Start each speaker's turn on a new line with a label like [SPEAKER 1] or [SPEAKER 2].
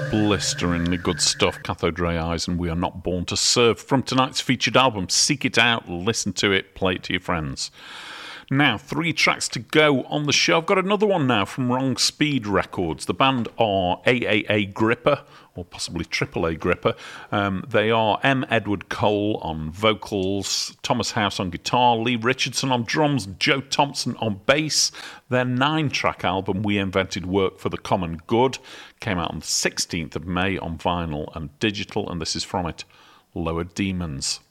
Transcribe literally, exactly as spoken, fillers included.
[SPEAKER 1] Blisteringly good stuff, Cathode Ray Eyes, and We Are Not Born to Serve, from tonight's featured album. Seek it out, listen to it, play it to your friends. Now, three tracks to go on the show. I've got another one now from Wrong Speed Records. The band are A A A Gripper, or possibly Triple A Gripper. Um, they are M. Edward Cole on vocals, Thomas House on guitar, Lee Richardson on drums, Joe Thompson on bass. Their nine-track album, We Invented Work for the Common Good, came out on the sixteenth of May on vinyl and digital, and this is from it, Lower Demons.